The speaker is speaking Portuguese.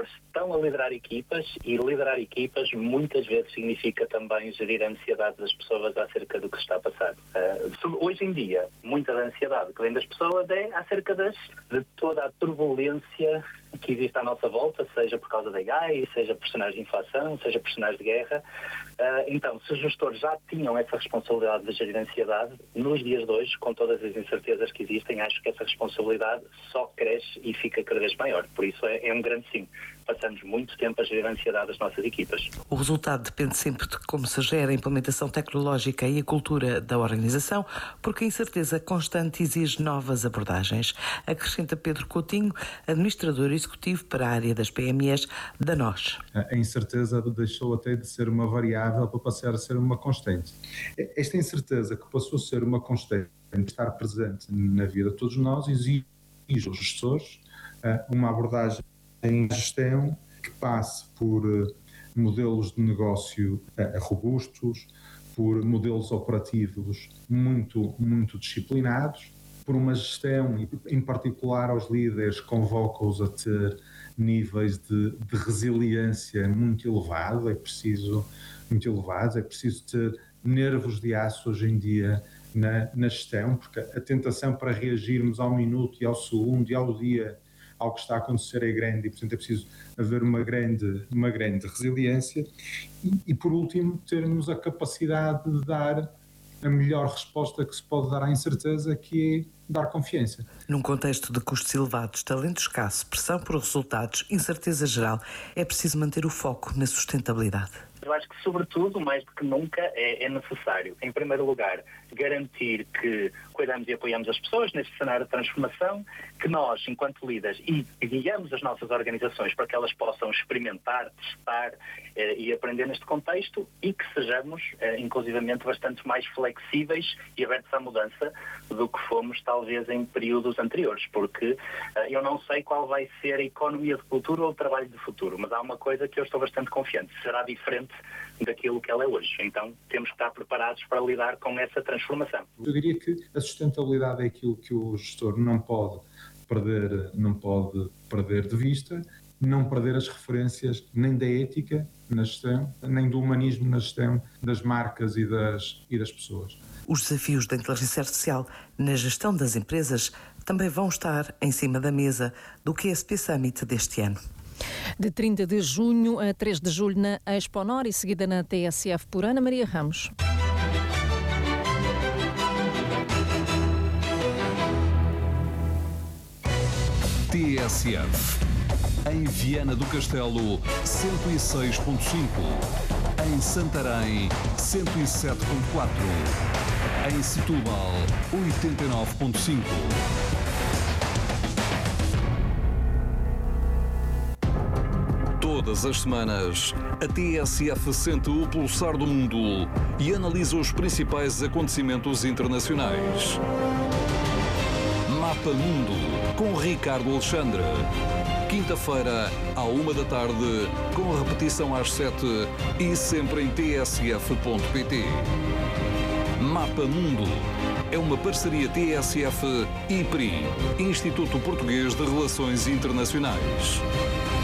gestores estão a liderar equipas, e liderar equipas muitas vezes significa também gerir a ansiedade das pessoas acerca do que se está a passar. Hoje em dia, muita da ansiedade que vem das pessoas é acerca de toda a turbulência que existe à nossa volta, seja por causa da AI, seja por cenários de inflação, seja por cenários de guerra. Então, se os gestores já tinham essa responsabilidade de gerir a ansiedade, nos dias de hoje, com todas as incertezas que existem, acho que essa responsabilidade só cresce e fica cada vez maior. Por isso é um grande sim. Passamos muito tempo a gerir a ansiedade das nossas equipas. O resultado depende sempre de como se gera a implementação tecnológica e a cultura da organização, porque a incerteza constante exige novas abordagens. Acrescenta Pedro Coutinho, administrador executivo para a área das PMEs da NOS. A incerteza deixou até de ser uma variável para passar a ser uma constante. Esta incerteza que passou a ser uma constante, estar presente na vida de todos nós, exige aos gestores uma abordagem em gestão que passe por modelos de negócio robustos, por modelos operativos muito disciplinados, por uma gestão, e em particular aos líderes, convoca-os a ter níveis de resiliência muito elevados, é preciso ter nervos de aço hoje em dia na gestão, porque a tentação para reagirmos ao minuto e ao segundo e ao dia ao que está a acontecer é grande, e portanto é preciso haver uma grande resiliência e por último termos a capacidade de dar a melhor resposta que se pode dar à incerteza, que é dar confiança. Num contexto de custos elevados, talento escasso, pressão por resultados, incerteza geral, é preciso manter o foco na sustentabilidade. Eu acho que, sobretudo, mais do que nunca, é necessário, em primeiro lugar, garantir que cuidamos e apoiamos as pessoas neste cenário de transformação, que nós, enquanto líderes, guiamos as nossas organizações para que elas possam experimentar, testar e aprender neste contexto, e que sejamos, inclusivamente, bastante mais flexíveis e abertos à mudança do que fomos, talvez, em períodos anteriores, porque eu não sei qual vai ser a economia de futuro ou o trabalho de futuro, mas há uma coisa que eu estou bastante confiante: será diferente daquilo que ela é hoje. Então temos que estar preparados para lidar com essa transformação. Eu diria que a sustentabilidade é aquilo que o gestor não pode perder de vista, não perder as referências nem da ética na gestão, nem do humanismo na gestão das marcas e das pessoas. Os desafios da inteligência artificial na gestão das empresas também vão estar em cima da mesa do QSP Summit deste ano. De 30 de junho a 3 de julho na Expo Nor e seguida na TSF por Ana Maria Ramos. TSF. Em Viana do Castelo, 106.5. Em Santarém, 107.4. Em Setúbal, 89.5. Todas as semanas, a TSF sente o pulsar do mundo e analisa os principais acontecimentos internacionais. Mapa Mundo, com Ricardo Alexandre. Quinta-feira, à 1h, com repetição às 7 e sempre em tsf.pt. Mapa Mundo é uma parceria TSF-IPRI, Instituto Português de Relações Internacionais.